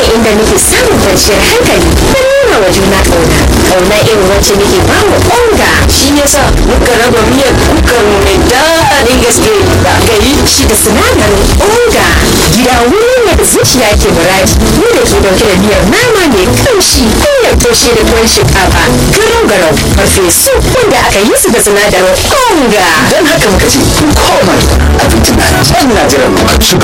ne inda nake samun kwanciyar hankali da nuna wa juna ƙauna irin wacce nake ba wa onga. Shi yasa muka raba miyar kukar mai daɗin gaske da aka yi Shi da sinadarin onga. Gida wuri ne da zuciya ke muradi, wanda ke dauke da miyar nama mai kamshi, miyar toshe da tuwon shinkafa, garau-garau, farfesu wanda aka yi su da sinadarin onga. Don haka muka ce, ku koma abincin na can Najeriya.